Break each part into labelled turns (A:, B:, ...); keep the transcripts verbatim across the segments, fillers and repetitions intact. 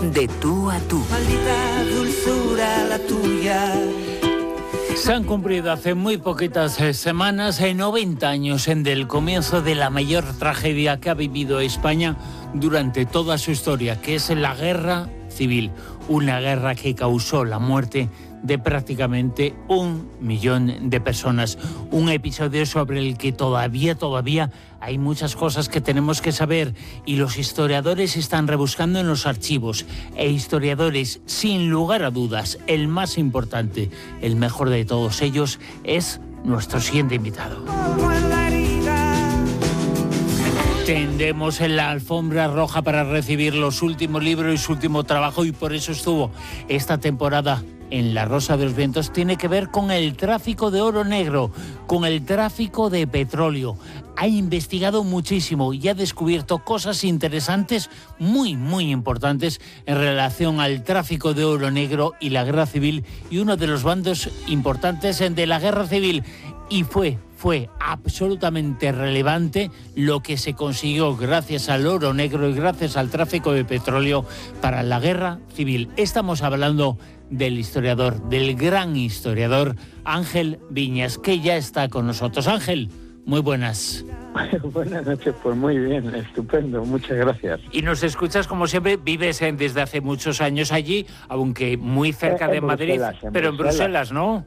A: De tú a tú.
B: Maldita dulzura la tuya.
C: Se han cumplido hace muy poquitas semanas noventa años en del comienzo de la mayor tragedia que ha vivido España durante toda su historia, que es la Guerra Civil. Una guerra que causó la muerte de prácticamente un millón de personas. Un episodio sobre el que todavía, todavía hay muchas cosas que tenemos que saber y los historiadores están rebuscando en los archivos. E historiadores, sin lugar a dudas, el más importante, el mejor de todos ellos, es nuestro siguiente invitado. Tendemos en la alfombra roja para recibir los últimos libros y su último trabajo, y por eso estuvo esta temporada en La Rosa de los Vientos. Tiene que ver con el tráfico de oro negro, con el tráfico de petróleo. Ha investigado muchísimo y ha descubierto cosas interesantes, muy, muy importantes, en relación al tráfico de oro negro y la guerra civil, y uno de los bandos importantes de la guerra civil. Y fue, fue absolutamente relevante lo que se consiguió gracias al oro negro y gracias al tráfico de petróleo para la guerra civil. Estamos hablando del historiador, del gran historiador Ángel Viñas, que ya está con nosotros. Ángel, muy buenas.
D: Buenas noches, pues muy bien, estupendo, muchas gracias.
C: Y nos escuchas como siempre, vives en, desde hace muchos años allí, aunque muy cerca eh, de Madrid, en pero en Bruselas, ¿no?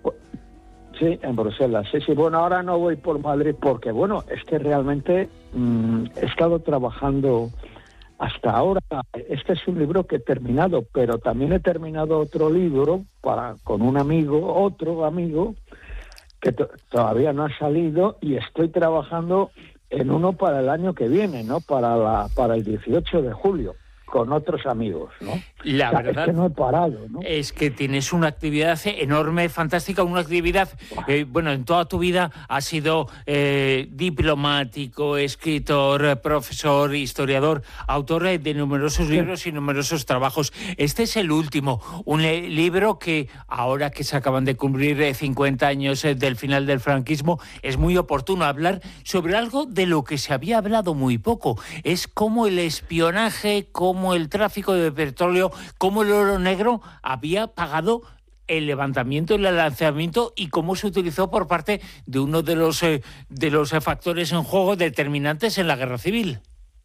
D: Sí, en Bruselas, sí, sí. Bueno, ahora no voy por Madrid porque, bueno, es que realmente mmm, he estado trabajando hasta ahora. Este es un libro que he terminado, pero también he terminado otro libro para con un amigo, otro amigo, que t- todavía no ha salido, y estoy trabajando en uno para el año que viene, ¿no? Para la para el dieciocho de julio. Con otros amigos, ¿no?
C: La
D: o sea,
C: verdad
D: es que no he parado, ¿no?
C: Es que tienes una actividad enorme, fantástica, una actividad, eh, bueno, en toda tu vida has sido eh, diplomático, escritor, profesor, historiador, autor de numerosos libros y numerosos trabajos. Este es el último, un eh, libro que ahora que se acaban de cumplir eh, cincuenta años eh, del final del franquismo, es muy oportuno hablar sobre algo de lo que se había hablado muy poco. Es como el espionaje, como cómo el tráfico de petróleo, cómo el oro negro había pagado el levantamiento y el lanzamiento, y cómo se utilizó por parte de uno de los eh, de los factores en juego determinantes en la guerra civil.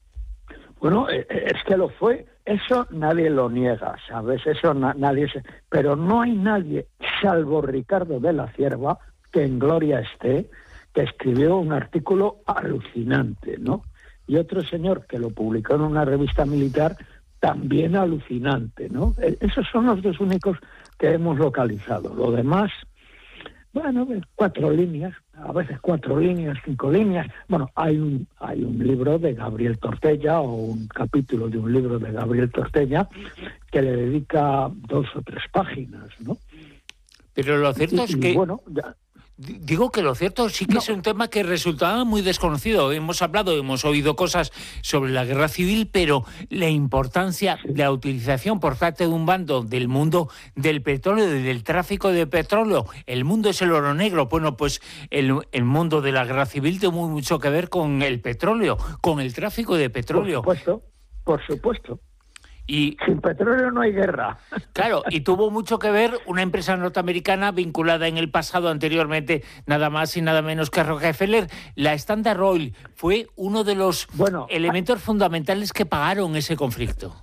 D: Bueno, es que lo fue. Eso nadie lo niega, ¿sabes? Eso na- nadie se... Pero no hay nadie, salvo Ricardo de la Cierva, que en gloria esté, que escribió un artículo alucinante, ¿no? Y otro señor que lo publicó en una revista militar, también alucinante, ¿no? Esos son los dos únicos que hemos localizado. Lo demás, bueno, cuatro líneas, a veces cuatro líneas, cinco líneas. Bueno, hay un hay un libro de Gabriel Tortella, o un capítulo de un libro de Gabriel Tortella, que le dedica dos o tres páginas, ¿no?
C: Pero lo cierto
D: y,
C: es
D: y,
C: que...
D: Bueno, ya...
C: Digo que lo cierto sí que no. Es un tema que resultaba muy desconocido. Hemos hablado, hemos oído cosas sobre la guerra civil, pero la importancia de la utilización por parte de un bando del mundo del petróleo y del tráfico de petróleo. El mundo es el oro negro. Bueno, pues el, el mundo de la guerra civil tuvo mucho que ver con el petróleo, con el tráfico de petróleo.
D: Por supuesto, por supuesto.
C: Y,
D: sin petróleo no hay guerra.
C: Claro, y tuvo mucho que ver una empresa norteamericana vinculada en el pasado anteriormente, nada más y nada menos que Rockefeller. La Standard Oil fue uno de los bueno, elementos fundamentales que pagaron ese conflicto.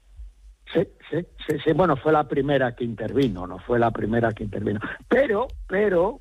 D: Sí, sí, sí, sí. Bueno, fue la primera que intervino, no fue la primera que intervino. Pero, pero...